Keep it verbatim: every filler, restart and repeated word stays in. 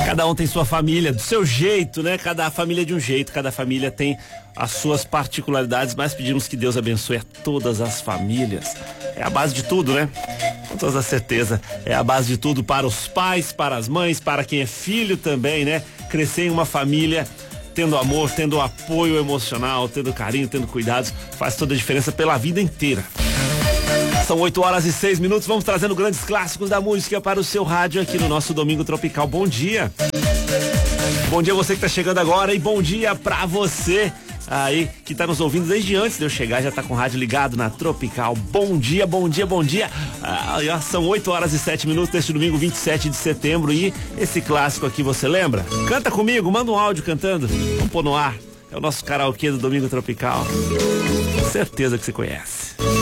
Cada um tem sua família, do seu jeito, né? Cada família de um jeito, cada família tem as suas particularidades, mas pedimos que Deus abençoe a todas as famílias. É a base de tudo, né? Com toda certeza, é a base de tudo para os pais, para as mães, para quem é filho também, né? Crescer em uma família tendo amor, tendo apoio emocional, tendo carinho, tendo cuidados, faz toda a diferença pela vida inteira. São oito horas e seis minutos, vamos trazendo grandes clássicos da música para o seu rádio aqui no nosso Domingo Tropical. Bom dia. Bom dia você que tá chegando agora e bom dia pra você aí que tá nos ouvindo desde antes de eu chegar, já tá com o rádio ligado na Tropical. Bom dia, bom dia, bom dia. Ah, são oito horas e sete minutos deste domingo vinte e sete de setembro e esse clássico aqui você lembra? Canta comigo, manda um áudio cantando. Vamos pôr no ar. É o nosso karaokê do Domingo Tropical. Certeza que você conhece.